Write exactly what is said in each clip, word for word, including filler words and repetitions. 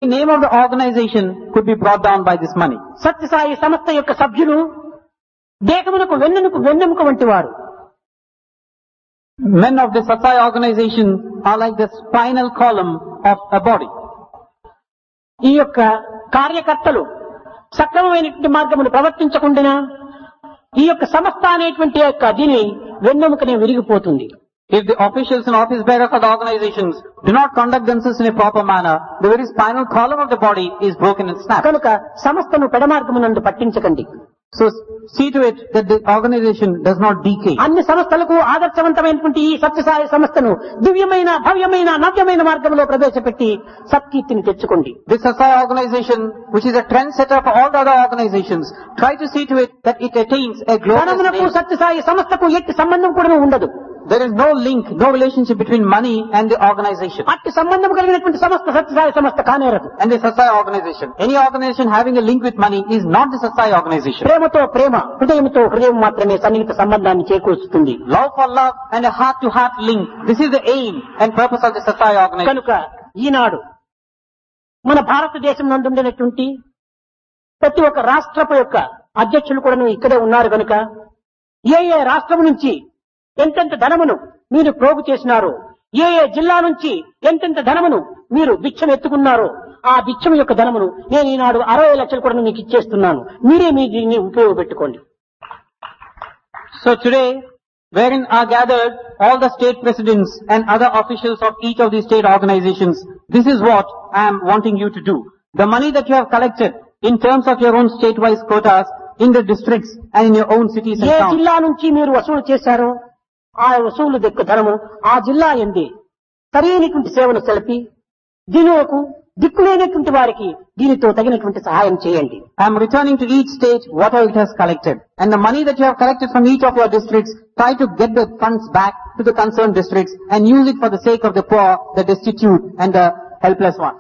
The name of the organization could be brought down by this money. Sathya Sai సంస్థ యొక్క సభ్యులు దేహమునకు వెన్నెముక వెన్నెముక వంటి వారు. Men of the Satsai organization are like the spinal column of a body. ఈ యొక్క కార్యకర్తలు సక్రమమైనటువంటి మార్గమును ప్రవర్తించకుండా ఈ యొక్క సంస్థ అనేటువంటి యొక్క దీని వెన్నెముకనే విరిగిపోతుంది. If the officials and office bearers of the organizations do not conduct themselves in a proper manner, the very spinal column of the body is broken and snapped. కనుక సంస్థను పెడమార్గమునందు పట్టించకండి. So see to it that the organization does not decay. అన్ని సంస్థలకు ఆదర్శవంతమైనటువంటి ఈ సత్యసాయి సంస్థను దివ్యమైన భవ్యమైన నవ్యమైన మార్గంలో ప్రవేశపెట్టి సత్కీర్తిని తెచ్చుకోండి. This Satsai organization, which is a trendsetter for all the other organizations, try to see to it that it attains a glorious ధనమునకు name. Sathya Sai సంస్థకు ఎట్టి సంబంధం కూడా ఉండదు. There is no link, no relationship between money and the organization. అట్టి సంబంధం కలిగినటువంటి సంస్థ సత్యసాయి సంస్థ కానేరదు. And the Satsai organization. Any organization having a link with money is not the Satsai organization. ప్రేమతో ప్రేమ, హృదయంతో హృదయం మాత్రమే సన్నిహిత సంబంధాన్ని చేకూరుస్తుంది. Love for love and a heart to heart link. This is the aim and purpose of the Satsai organization. కనుక ఈనాడు మన భారతదేశం నందుండినటువంటి ప్రతి ఒక్క రాష్ట్రపు యొక్క అధ్యక్షులు కూడా ఇక్కడే ఉన్నారు కనుక ఏ ఏ రాష్ట్రం నుంచి ఎంతెంత ధనమును మీరు ప్రోగు చేసినారో, ఏ ఏ జిల్లా నుంచి ఎంతెంత ధనమును మీరు బిచ్చం ఎత్తుకున్నారో ఆ బిచ్చం యొక్క ధనమును నేను ఈనాడు అరవై లక్షలు కూడా మీకు ఇచ్చేస్తున్నాను. మీరే మీ దీన్ని ఉపయోగపెట్టుకోండి. So today, wherein are gathered all the state presidents and other officials of each of these state organizations, this is what I am wanting you to do. The money that you have collected in terms of your own state-wise quotas in the districts and in your own cities and A towns. జిల్లా నుంచి మీరు వసూలు చేశారో ఆ వసూలు దెక్కు ధనము ఆ జిల్లా ఎందే సరైనటువంటి సేవను సెలిపి దీనికి దిక్కులేనటువంటి వారికి దీనితో తగినటువంటి సహాయం చేయండి. I am returning to each state whatever it has collected. And the money that you have collected from each of your districts, try to get the funds back to the concerned districts and use it for the sake of the poor, the destitute and the helpless ones.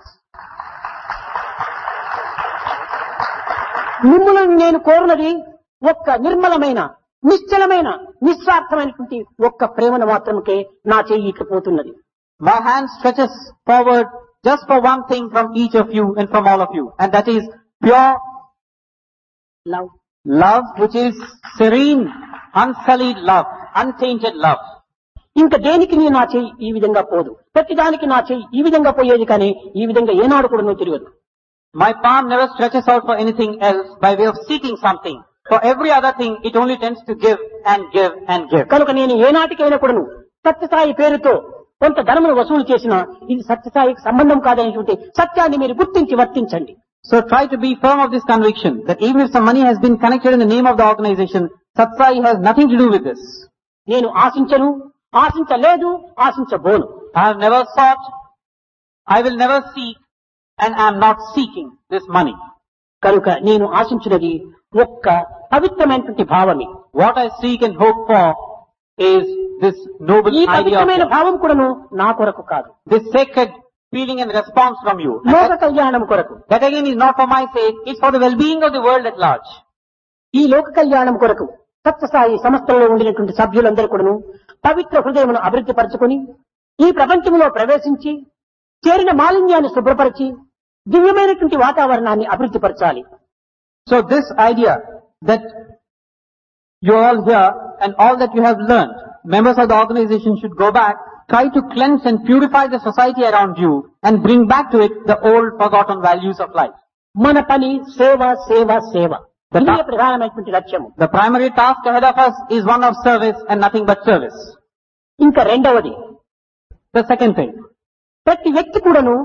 మిమ్మల్ని నేను కోరునది ఒక్క నిర్మలమైన నిశ్చలమైన నిస్వార్థమైనటువంటి ఒక్క ప్రేమను మాత్రమే నా చెయ్యి ఇట్లా పోతున్నది. My hand stretches forward just for one thing from each of you and from all of you. And that is pure love. love, which is serene, unsullied love, untainted love. ఇంకా దేనికి నీ నా చెయ్యి ఈ విధంగా పోదు. ప్రతిదానికి నా చెయ్యి ఈ విధంగా పోయేది కానీ ఈ విధంగా ఏనాడు కూడా నువ్వు తిరగదు. My palm never stretches out for anything else by way of seeking something. For every other thing, it only tends to give and give and give. కనుక నేను ఏనాటికైనా కూడాను సత్యసాయి పేరుతో కొంత ధనమును వసూలు చేసినా ఇది సత్యసాయికి సంబంధం కాదనేటువంటి సత్యాన్ని మీరు గుర్తించి వర్తించండి. So try to be firm of this conviction that even if some money has been connected in the name of the organization, Satsai has nothing to do with this. నేను ఆశించను, ఆశించలేదు, ఆశించబోను. I have never sought, I will never seek, and I am not seeking this money. కనుక నేను ఆశించినది ఒక్క పవిత్రమైనటువంటి భావమే. What I seek and hope for is this noble ఈ idea of పవిత్రమైన love. భావం కూడాను నా కొరకు కాదు, This sacred feeling and response from you. And లోక that, కళ్యాణం కొరకు. that again is not for my sake, it's for the well-being of the world at large. ఈ లోక కళ్యాణం కొరకు సత్యసాయి సంస్థలో ఉండినటువంటి సభ్యులందరూ కూడాను పవిత్ర హృదయమును అభివృద్ధి పరచుకొని ఈ ప్రపంచంలో ప్రవేశించి చేరిన మాలిన్యాన్ని శుభ్రపరిచి దివ్యమైనటువంటి వాతావరణాన్ని అభివృద్ధి పరచాలి. So this idea that you all here and all that you have learned, members of the organization should go back, try to cleanse and purify the society around you and bring back to it the old forgotten values of life. మన పని సేవ సేవ సేవ. The ఇదే ta- ప్రధానమైనటువంటి లక్ష్యము. The primary task ahead of us is one of service and nothing but service. ఇంకా రెండవది, The second thing, ప్రతి వ్యక్తి కూడాను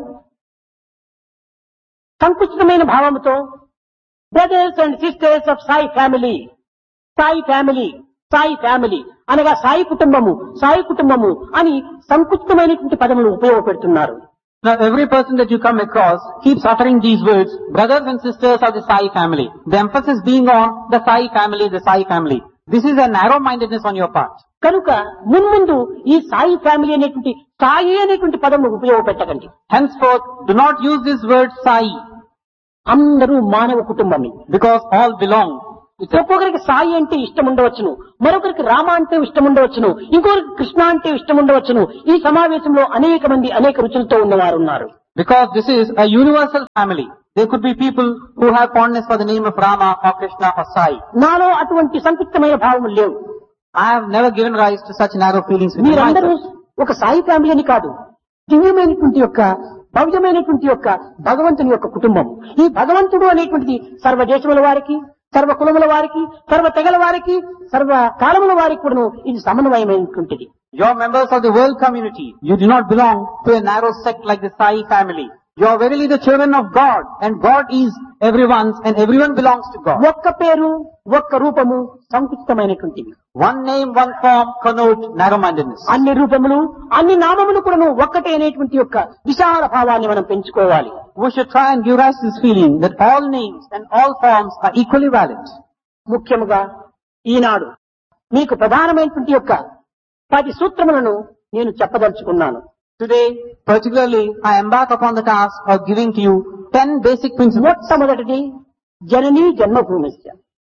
సంకుచితమైన భావముతో brothers and sisters of Sai family, Sai family, Sai family అనగా సాయి కుటుంబము, సాయి కుటుంబము అని సంకుచితమైనటువంటి పదములు ఉపయోగపెడుతున్నారు. now every person that you come across keeps uttering these words, brothers and sisters of the Sai family. The emphasis being on the Sai family, the Sai family. This is a narrow-mindedness on your part. కనుక మున్ముందు ఈ Sai family అనేటువంటి సాయి అనేటువంటి పదమును ఉపయోగపెట్టకండి. Henceforth, do not use this word Sai, అందరూ మానవ కుటుంబమే. because all belong ఒక్కొక్కరికి సాయి అంటే ఇష్టం ఉండవచ్చును, మరొకరికి రామ అంటే ఇష్టం ఉండవచ్చును, ఇంకొకరికి కృష్ణ అంటే ఇష్టం ఉండవచ్చును. ఈ సమావేశంలో అనేక మంది అనేక రుచులతో ఉన్నవారు ఉన్నారు. Because this is a universal family. There could be people who have fondness for the name of Rama or Krishna or Sai. నాలో అటువంటి సంకుచితమైన భావములు లేవు. I have never given rise to such narrow feelings within మీరందరూ myself. ఒక Sai family అని కాదు, దివ్యమైనటువంటి యొక్క భవ్యమైనటువంటి యొక్క భగవంతుని యొక్క కుటుంబం. ఈ భగవంతుడు అనేటువంటిది సర్వ దేశముల వారికి, సర్వ కులముల వారికి, సర్వ తెగల వారికి, సర్వ కాలముల వారికి కూడా ఇది సమన్వయమైనటువంటిది. You are members of the world community. You do not belong to a narrow sect like the Sai family. You are verily the children of God, and God is everyone's and everyone belongs to God. ఒక్క పేరు, ఒక్క రూపము సంకుచితమైనటువంటివి. One name, one form connote narrow-mindedness. అన్ని రూపములు, అన్ని నామములు కూడాను ఒక్కటే అనేటువంటి యొక్క విశాల భావాన్ని మనం పెంచుకోవాలి. We should try and give rise to this feeling that all names and all forms are equally valid. ముఖ్యముగా ఈనాడు మీకు ప్రధానమైనటువంటి యొక్క పది సూత్రములను నేను చెప్పదలుచుకున్నాను. Today, particularly, I embark upon the task of giving to you ten basic principles. మొట్టమొదటిది జననీ జన్మభూమిశ్చ.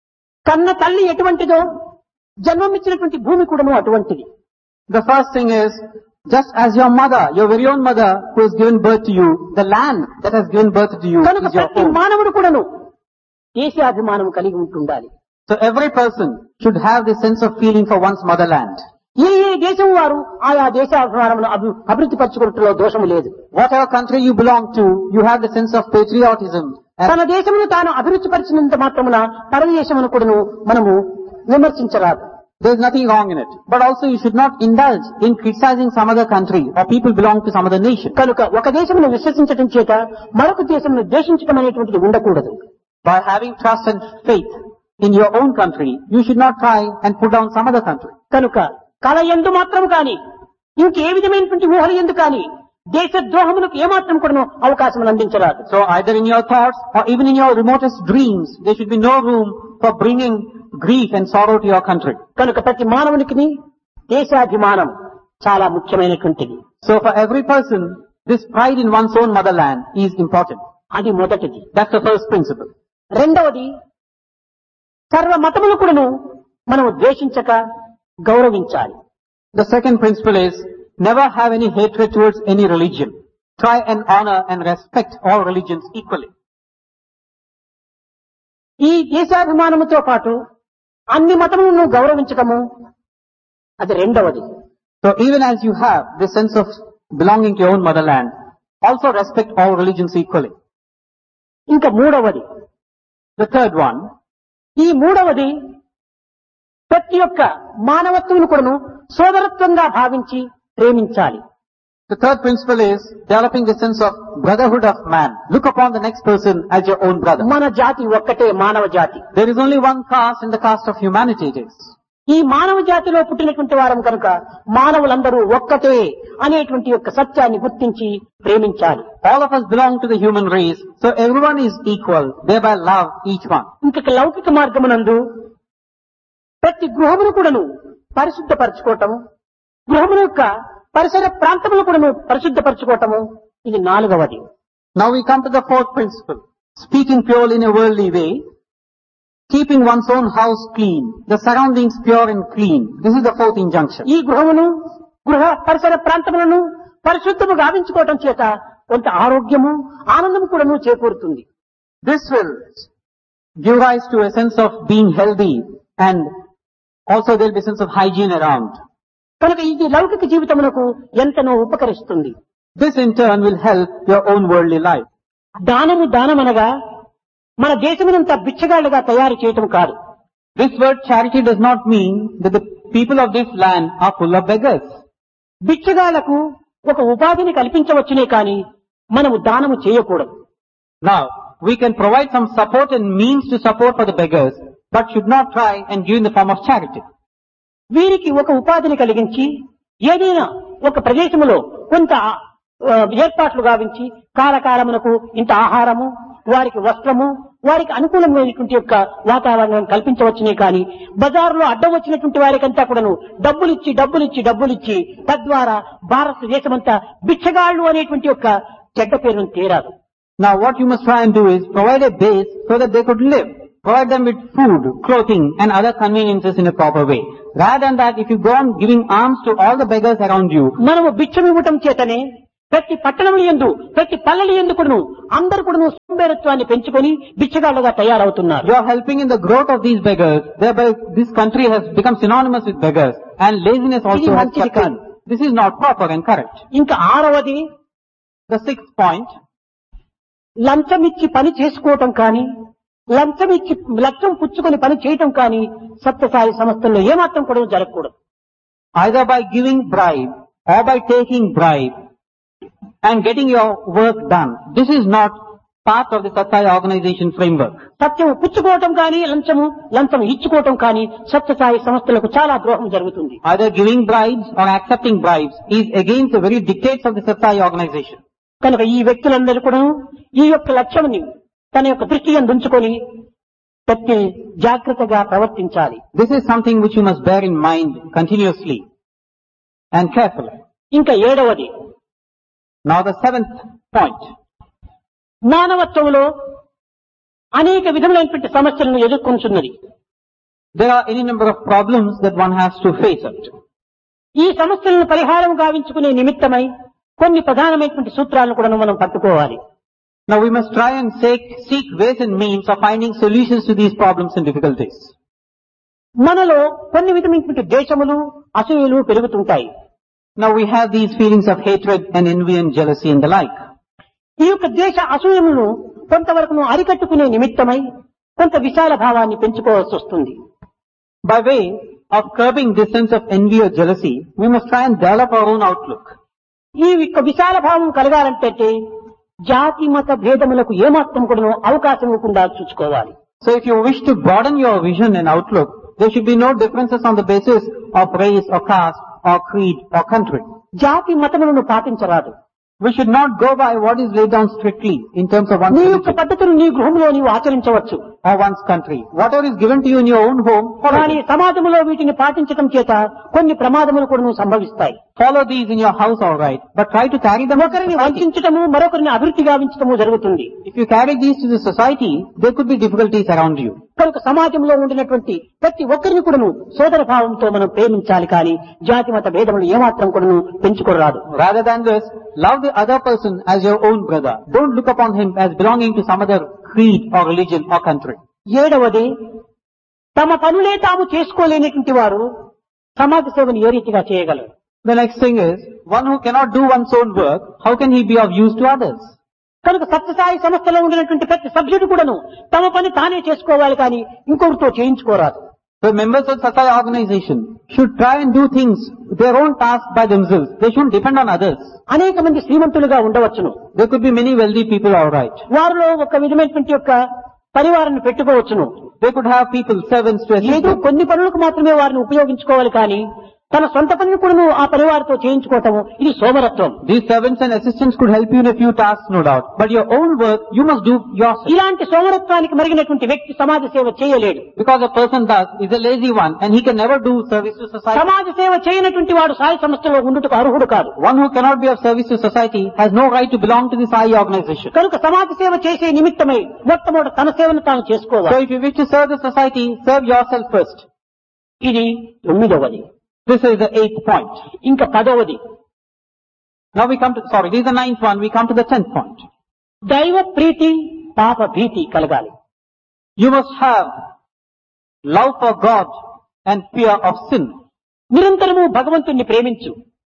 కన్న తల్లి ఎటువంటిదో జన్మమిచ్చినటువంటి భూమి కూడాను అటువంటిది. The first thing is, just as your mother, your very own mother who has given birth to you, the land that has given birth to you కనుక is your ప్రతి own. మానవుడు కూడాను దేశాభిమానం కలిగి ఉంటుండాలి. So every person should have this sense of feeling for one's motherland. ఏ ఏ దేశం వారు ఆయా దేశాభిమానమును అభి అభివృద్ధి పరచుకోవటంలో దోషము లేదు. Whatever country you belong to, you have the sense of patriotism. And తన దేశమును తాను అభివృద్ధి పరిచినంత మాత్రమున పరదేశమును కూడాను మనము విమర్శించరాదు. there is nothing wrong in it. But also you should not indulge in criticizing some other country or people belong to some other nation. కనుక ఒక దేశమును విశ్వసించడం చేత మరొక దేశమును ద్వేషించడం అనేటువంటిది ఉండకూడదు. By having trust and faith in your own country, you should not try and put down some other country. కనుక కళ ఎందు మాత్రం కాని ఇంకే విధమైనటువంటి ఊహల ఎందు కాని దేశ ద్రోహములకు ఏమాత్రం కూడా అవకాశం అందించరాదు. So either in your thoughts or even in your remotest dreams, there should be no room for bringing grief and sorrow to your country. కనుక ప్రతి మానవునికి దేశాభిమానం చాలా ముఖ్యమైనటువంటిది. So for every person, this pride in one's own motherland is important. అది మొదటిది. That's the first principle. రెండవది, సర్వ మతములు కూడాను మనం ద్వేషించక గౌరవించాలి. The second principle is, never have any hatred towards any religion. Try and honor and respect all religions equally. ఈ దేశాభిమానముతో పాటు అన్ని మతములను గౌరవించటము అది రెండవది. So even as you have this sense of belonging to your own motherland, also respect all religions equally. ఇంకా మూడవది, The third one, ఈ మూడవది ప్రతి ఒక్క మానవత్వమును కూడాను సోదరత్వంగా భావించి ప్రేమించాలి. the third principle is developing the sense of brotherhood of man. Look upon the next person as your own brother. మన జాతి ఒక్కటే మానవ జాతి. There is only one caste in the caste of humanity it is. ఈ మానవ జాతిలో పుట్టినటువంటి వారం కనుక మానవులందరూ ఒక్కటే అనేటువంటి యొక్క సత్యాన్ని గుర్తించి ప్రేమించాలి. All of us belong to the human race, so everyone is equal, thereby love each one. ఇంకొక లౌకిక మార్గమునందు ప్రతి గృహమును కూడాను పరిశుద్ధపరచుకోవటము, గృహముల యొక్క పరిసర ప్రాంతములు కూడాను పరిశుద్ధపరచుకోవటము, ఇది నాలుగవది. Now we come to the fourth principle. Speaking purely in a worldly way, keeping one's own house clean, the surroundings pure and clean. This is the fourth injunction. ఈ గృహమును గృహ పరిసర ప్రాంతములను పరిశుద్ధము గావించుకోవటం చేత కొంత ఆరోగ్యము ఆనందము కూడాను చేకూరుతుంది. This will give rise to a sense of being healthy, and also there will be a sense of hygiene around. కనుక ఇది లౌకిక జీవితమునకు ఎంతనో ఉపకరిస్తుంది. This in turn will help your own worldly life. దానము దానమనగా మన దేశమునంతా బిచ్చగాళ్లుగా తయారు చేయటం కాదు. This word charity does not mean that the people of this land are full of beggars. బిచ్చగాళ్లకు ఒక ఉపాధిని కల్పించవచ్చునే కాని మనము దానము చేయకూడదు. Now, we can provide some support and means to support for the beggars, but should not try and give in the form of charity. వీరికి ఒక ఉపాధిని కలిగించి ఏదైనా ఒక ప్రదేశములో కొంత ఆ, ఏర్పాట్లు గావించి కాలకాలమునకు ఇంత ఆహారము, వారికి వస్త్రము, వారికి అనుకూలమైనటువంటి యొక్క వాతావరణం కల్పించవచ్చునే కానీ బజారులో అడ్డం వచ్చినటువంటి వారికంతా కూడాను డబ్బులిచ్చి డబ్బులిచ్చి డబ్బులిచ్చి తద్వారా భారతదేశమంతా బిచ్చగాళ్లు అనేటువంటి యొక్క చెడ్డ పేరును తీరాదు. Now what you must try and do is provide a base so that they could live. provide them with food, clothing and other conveniences in a proper way. Rather than that, if you go on giving alms to all the beggars around you, మనము భిక్షమివ్వటం చేతనే ప్రతి పట్టణముల యందు ప్రతి పల్లెల యందు కూడాను అందరూ కూడాను సోంబేరత్వాన్ని పెంచుకొని బిచ్చగాళ్లుగా తయారవుతున్నారు. you are helping in the growth of these beggars. Thereby this country has become synonymous with beggars, and laziness also has kept in. This is not proper and correct. ఇంకా ఆరవది, The sixth point, లంచమిచ్చి పని చేసుకోవటం కానీ లంచమిచ్చి లక్ష్యం పుచ్చుకొని పని చేయటం కానీ సత్యసాయి సంస్థల్లో ఏమాత్రం కూడా జరగకూడదు. either by giving bribe or by taking bribe and getting your work done. This is not part of the Satsai organization framework. సత్యం పుచ్చుకోవటం కానీ లంచము లంచం ఇచ్చుకోవటం కానీ సత్యసాయి సంస్థలకు చాలా ద్రోహం జరుగుతుంది. Either giving bribes or accepting bribes is against the very dictates of the Satsai organization. కనుక ఈ వ్యక్తులందరూ కూడా ఈ యొక్క లక్ష్యాన్ని తన యొక్క దృష్టి యందు ఉంచుకొని ప్రతి జాగ్రత్తగా ప్రవర్తించాలి. This is something which you must bear in mind continuously and carefully. ఇంకా ఏడవది, Now the seventh point. మానవత్వంలో అనేక విధములైనటువంటి సమస్యలను ఎదుర్కొంటున్నది. There are any number of problems that one has to face it. ఈ సమస్యలను పరిహారం గావించుకునే నిమిత్తమై కొన్ని ప్రధానమైనటువంటి సూత్రాలను కూడా మనం పట్టుకోవాలి. Now we must try and seek, seek ways and means of finding solutions to these problems and difficulties. మనలో కొన్ని విధమైనటువంటి ద్వేషములు అసూయలు పెరుగుతుంటాయి. Now we have these feelings of hatred and envy and jealousy and the like. ఈ యొక్క ద్వేష అసూయములను కొంతవరకు అరికట్టుకునే నిమిత్తమై కొంత విశాల భావాన్ని పెంచుకోవాల్సి వస్తుంది. By way of curbing this sense of envy or jealousy, we must try and develop our own outlook. ఈ యొక్క విశాల భావం కలగాలంటే జాతి మత భేదములకు ఏమాత్రం కూడా అవకాశం ఇవ్వకుండా చూసుకోవాలి. So if you wish to broaden your vision and outlook, there should be no differences on the basis of race or caste or creed or country. జాతి మతములను పాటించరాదు. We should not go by what is laid down strictly in terms of one's నీ యొక్క religion పద్ధతులు నీ గృహంలో నీవు ఆచరించవచ్చు. or one's country. Whatever is given to you in your own home, follow కానీ it. సమాజంలో వీటిని పాటించడం చేత కొన్ని ప్రమాదములు కూడా సంభవిస్తాయి. Follow these in your house, all right, but try to carry them to ఒకరిని society. వంచటము మరొకరిని అభివృద్ధి గావించటము జరుగుతుంది. If you carry these to the society, there could be difficulties around you. కనుక సమాజంలో ఉండినటువంటి ప్రతి ఒక్కరిని కూడాను సోదర భావంతో మనం ప్రేమించాలి కానీ జాతి మత భేదములు ఏమాత్రం కూడాను పెంచుకోరాదు. Rather than this, love the other person as your own brother. Don't look upon him as belonging to some other creed or religion or country. ఏడవది, తమ పనులే తాము చేసుకోలేనటువంటి వారు సమాజ సేవను ఏ రీతిగా చేయగలరు? The next thing is, one who cannot do one's own work, how can he be of use to others? కనుక సత్యసాయి సంస్థలో ఉండినటువంటి ప్రతి సభ్యుడు కూడాను తమ పని తానే చేసుకోవాలి కానీ ఇంకొకరితో చేయించుకోరాదు. The members of Satsai organization should try and do things, their own tasks by themselves. They shouldn't depend on others. అనేక మంది శ్రీమంతులుగా ఉండవచ్చును. There could be many wealthy people, all right. వారిలో ఒక విధమైనటువంటి యొక్క పరివారాన్ని పెట్టుకోవచ్చును. They could have people, servants to assist ఏదో them. కొన్ని పనులకు మాత్రమే వారిని ఉపయోగించుకోవాలి కానీ తన సొంత పనిని కూడా ఆ పరివారితో చేయించుకోవటము ఇది సోమరత్వం. These servants and assistants could help you in a few tasks, no doubt. But your own work, you must do yourself. ఇలాంటి సోమరత్వానికి మరిగినటువంటి వ్యక్తి సమాజ సేవ చేయలేడు. Because a person does, is a lazy one, and he can never do service to society. సమాజ సేవ చేయనటువంటి వాడు సాయి సంస్థలో ఉండుటకు అర్హుడు కాదు. One who cannot be of service to society has no right to belong to the Sai organization. కనుక సమాజ సేవ చేసే నిమిత్తమై మొట్టమొదటి తన సేవను తాను So చేసుకోవాలి. if you wish to serve the society, serve yourself first. ఇది తొమ్మిదవది. This is the eighth point. ఇంకా పదవది, Now we come to, sorry, this is the ninth one, we come to the tenth point. దైవ ప్రీతి పాప భీతి కలగాలి. You must have love for God and fear of sin. నిరంతరము భగవంతుణ్ణి ప్రేమించు,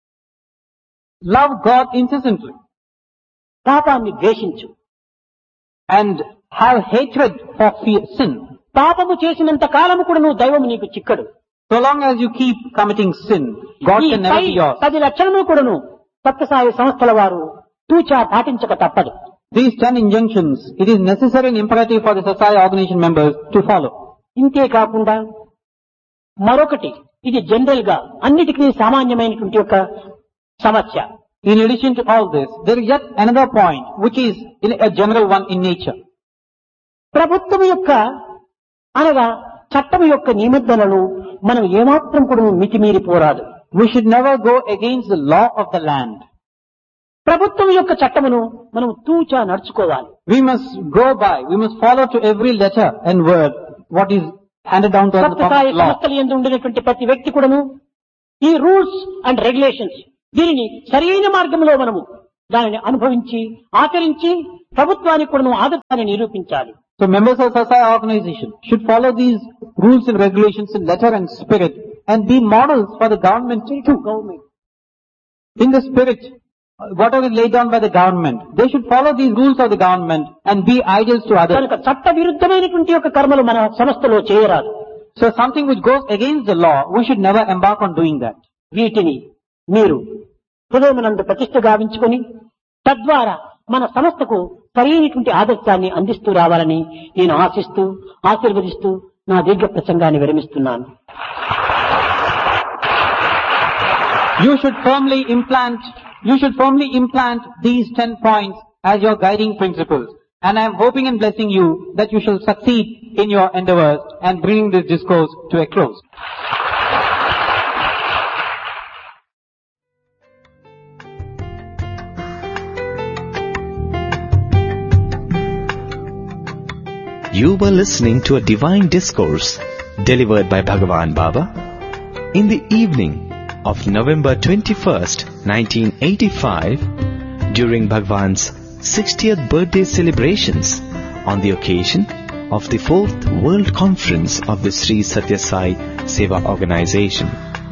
Love God incessantly పాపాన్ని ద్వేషించు. and have hatred for fear, sin. పాపము చేసినంత కాలము కూడా నువ్వు దైవము నీకు చిక్కడు. So long as you keep committing sin, God ఈ can never pi be yours. పది లక్షణములు కూడాను సత్యసాయి సంస్థల వారు తూచా పాటించక తప్పదు. These ten injunctions, it is necessary and imperative for the Satsai organization members to follow. ఇంతే కాకుండా మరొకటి, ఇది జనరల్ గా అన్నిటికీ సామాన్యమైనటువంటి ఒక సమస్య. In addition to all this, there is yet another point, which is a general one in nature. ప్రభుత్వం యొక్క అనగా చట్టం యొక్క నిబంధనలను మనం ఏమాత్రం కూడా మితిమీరిపోరాదు. We should never go against the law of the land. ప్రభుత్వం యొక్క చట్టమును మనం తూచా నడుచుకోవాలి. We must go by, we must follow to every letter and word what is handed down to us in the Sathya Sai public law. సంస్థలు యందు ఉండినటువంటి ప్రతి వ్యక్తి కూడాను ఈ రూల్స్ అండ్ రెగ్యులేషన్స్ దీనిని సరైన మార్గంలో మనము దానిని అనుభవించి ఆచరించి ప్రభుత్వానికి కూడాను ఆదర్శాన్ని నిరూపించాలి. So members of Satsai organization should follow these rules and regulations in letter and spirit and be models for the government too. In the spirit, whatever is laid down by the government, they should follow these rules of the government and be ideals to others. కనుక చట్ట విరుద్ధమైనటువంటి యొక్క కర్మలు మన సంస్థలో చేయరాదు. So something which goes against the law, we should never embark on doing that. వీటిని మీరు హృదయమునందు ప్రతిష్ఠ గావించుకొని తద్వారా మన సంస్థకు సరైనటువంటి ఆదర్శాన్ని అందిస్తూ రావాలని నేను ఆశిస్తూ ఆశీర్వదిస్తూ నా దీర్ఘ ప్రసంగాన్ని విరమిస్తున్నాను. You should firmly implant, you should firmly implant these ten points as your guiding principles. And I am hoping and blessing you that you shall succeed in your endeavors and bringing this discourse to a close. You were listening to a divine discourse delivered by Bhagavan Baba in the evening of November twenty-first, nineteen eighty-five, during Bhagavan's sixtieth birthday celebrations on the occasion of the fourth World Conference of the Sri Sathya Sai Seva Organization.